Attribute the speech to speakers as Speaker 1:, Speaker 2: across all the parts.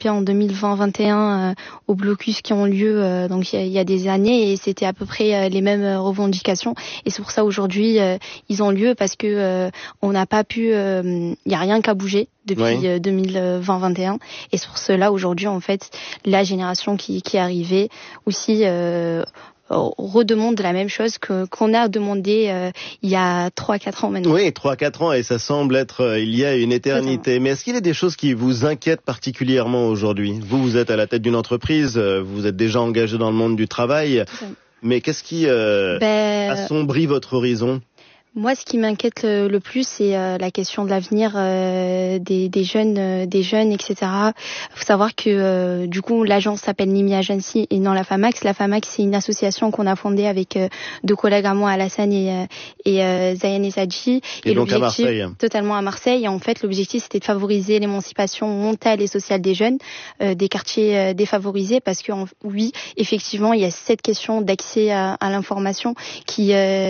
Speaker 1: participé en 2020-21 aux blocus qui ont lieu donc il y a des années, et c'était à peu près les mêmes revendications. Et c'est pour ça aujourd'hui ils ont lieu, parce que on n'a pas pu, il y a rien qu'à bouger depuis 2020-21, et sur cela aujourd'hui en fait la génération qui est arrivée aussi redemande la même chose qu'on a demandé il y a 3-4 ans maintenant.
Speaker 2: Oui, 3-4 ans, et ça semble être il y a une éternité. Totalement. Mais est-ce qu'il y a des choses qui vous inquiètent particulièrement aujourd'hui ? Vous êtes à la tête d'une entreprise, vous êtes déjà engagé dans le monde du travail, mais qu'est-ce qui assombrit votre horizon ?
Speaker 1: Moi, ce qui m'inquiète le plus, c'est la question de l'avenir des jeunes, etc. Il faut savoir que du coup, l'agence s'appelle Nimi Agency et non la FAMAX. La FAMAX, c'est une association qu'on a fondée avec deux collègues à moi, Alassane et Zayan Esadji.
Speaker 2: Et donc à Marseille.
Speaker 1: Totalement à Marseille. Et en fait, l'objectif, c'était de favoriser l'émancipation mentale et sociale des jeunes des quartiers défavorisés, parce que oui, effectivement, il y a cette question d'accès à l'information qui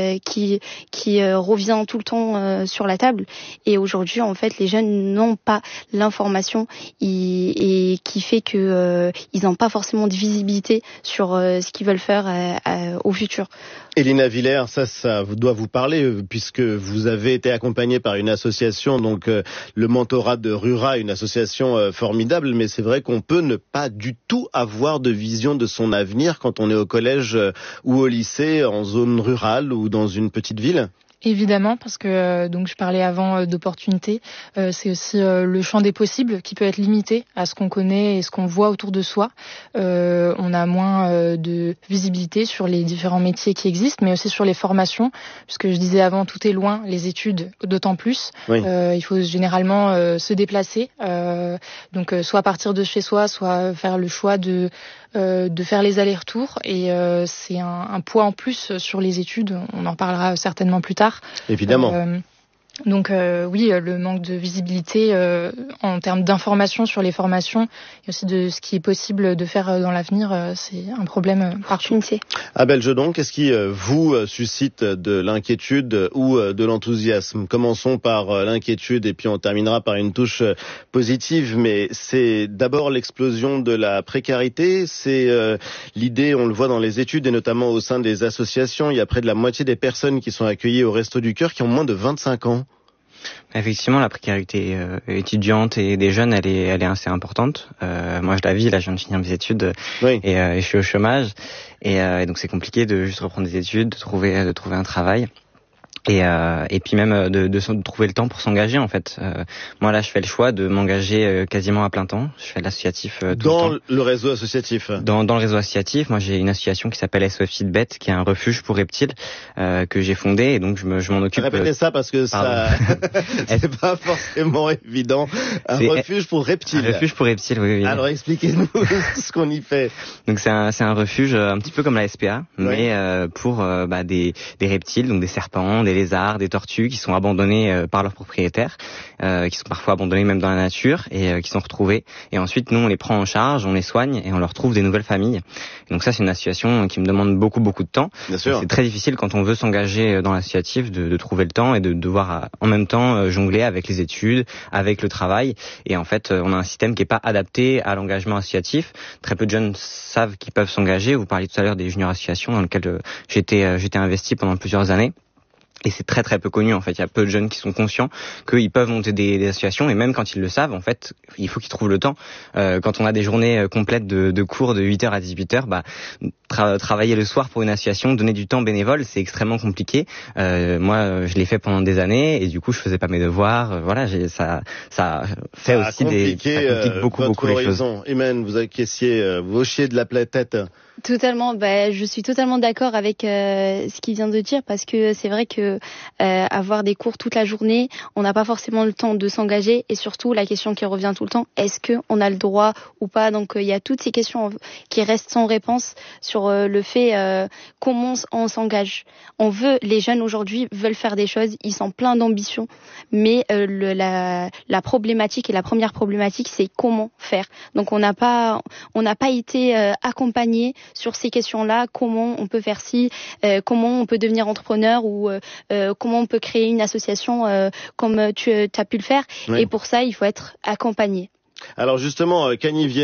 Speaker 1: revient tout le temps sur la table. Et aujourd'hui, en fait, les jeunes n'ont pas l'information et qui fait que ils n'ont pas forcément de visibilité sur ce qu'ils veulent faire au futur.
Speaker 2: Elina Villers, ça doit vous parler, puisque vous avez été accompagnée par une association, donc le mentorat de Rura, une association formidable, mais c'est vrai qu'on peut ne pas du tout avoir de vision de son avenir quand on est au collège ou au lycée, en zone rurale ou dans une petite ville.
Speaker 3: Évidemment, parce que donc je parlais avant d'opportunités, c'est aussi le champ des possibles qui peut être limité à ce qu'on connaît et ce qu'on voit autour de soi. On a moins de visibilité sur les différents métiers qui existent, mais aussi sur les formations, puisque je disais avant, tout est loin, les études d'autant plus. Oui. Il faut généralement se déplacer, donc soit partir de chez soi, soit faire le choix de faire les allers-retours, et c'est un poids en plus sur les études. On en parlera certainement plus tard.
Speaker 2: Évidemment.
Speaker 3: Donc oui, le manque de visibilité en termes d'information sur les formations et aussi de ce qui est possible de faire dans l'avenir, c'est un problème partout.
Speaker 2: Abel Jedon, qu'est-ce qui vous suscite de l'inquiétude ou de l'enthousiasme ? Commençons par l'inquiétude et puis on terminera par une touche positive, mais c'est d'abord l'explosion de la précarité, c'est l'idée, on le voit dans les études et notamment au sein des associations, il y a près de la moitié des personnes qui sont accueillies au Resto du Cœur qui ont moins de 25 ans.
Speaker 4: Effectivement, la précarité étudiante et des jeunes, elle est assez importante. Moi, je la vis, là, je viens de finir mes études et je suis au chômage. Et donc, c'est compliqué de juste reprendre des études, de trouver un travail. Et puis même de trouver le temps pour s'engager, en fait. Moi là, je fais le choix de m'engager quasiment à plein temps. Je fais de l'associatif tout le temps.
Speaker 2: Dans le réseau associatif.
Speaker 4: Dans le réseau associatif, moi j'ai une association qui s'appelle SOS Feedbet, qui est un refuge pour reptiles que j'ai fondé, et donc je m'en occupe.
Speaker 2: Répétez ça parce que ça c'est pas forcément évident. Refuge pour reptiles.
Speaker 4: Un refuge pour reptiles, oui.
Speaker 2: Alors expliquez-nous ce qu'on y fait.
Speaker 4: Donc c'est un refuge un petit peu comme la SPA, mais pour des reptiles, donc des serpents, des lézards, des tortues qui sont abandonnés par leurs propriétaires, qui sont parfois abandonnés même dans la nature et qui sont retrouvés. Et ensuite, nous, on les prend en charge, on les soigne et on leur trouve des nouvelles familles. Et donc ça, c'est une association qui me demande beaucoup de temps.
Speaker 2: Bien sûr.
Speaker 4: C'est très difficile quand on veut s'engager dans l'associatif de trouver le temps et de devoir en même temps jongler avec les études, avec le travail. Et en fait, on a un système qui est pas adapté à l'engagement associatif. Très peu de jeunes savent qu'ils peuvent s'engager. Vous parliez tout à l'heure des juniors associations dans lesquelles j'étais investi pendant plusieurs années. Et c'est très très peu connu, en fait. Il y a peu de jeunes qui sont conscients qu'ils peuvent monter des associations, et même quand ils le savent, en fait, il faut qu'ils trouvent le temps. Quand on a des journées complètes de cours de 8h à 18h, travailler le soir pour une association, donner du temps bénévole, c'est extrêmement compliqué. Moi, je l'ai fait pendant des années, et du coup, je faisais pas mes devoirs. Voilà, ça fait aussi ça complique beaucoup les choses.
Speaker 2: Imen, vous acquiesciez, vous hochiez de la tête.
Speaker 1: Totalement, je suis totalement d'accord avec ce qu'il vient de dire, parce que c'est vrai que avoir des cours toute la journée, on n'a pas forcément le temps de s'engager, et surtout la question qui revient tout le temps, est-ce que on a le droit ou pas? Donc il y a toutes ces questions qui restent sans réponse sur le fait comment on s'engage. Les jeunes aujourd'hui veulent faire des choses, ils sont pleins d'ambition, mais la problématique, et la première problématique, c'est comment faire. Donc on n'a pas été accompagnés sur ces questions-là, comment on peut faire comment on peut devenir entrepreneur, ou comment on peut créer une association comme tu as pu le faire. Oui. Et pour ça, il faut être accompagné.
Speaker 2: Alors justement, Kanye